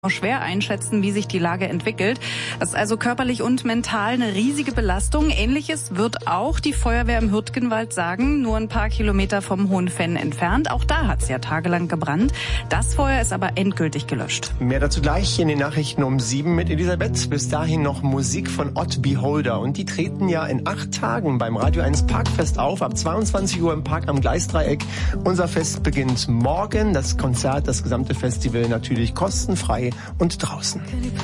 schwer einschätzen, wie sich die Lage entwickelt. Das ist also körperlich und mental eine riesige Belastung. Ähnliches wird auch die Feuerwehr im Hürtgenwald sagen, nur ein paar Kilometer vom Hohenfenn entfernt. Auch da hat es ja tagelang gebrannt. Das Feuer ist aber endgültig gelöscht. Mehr dazu gleich in den Nachrichten um 7 mit Elisabeth. Bis dahin noch Musik von Odd Beholder. Und die treten ja in 8 Tagen beim Radio 1 Parkfest auf, ab 22 Uhr im Park am Gleisdreieck. Unser Fest beginnt morgen. Das Konzert, das gesamte Festival natürlich kostenfrei und draußen.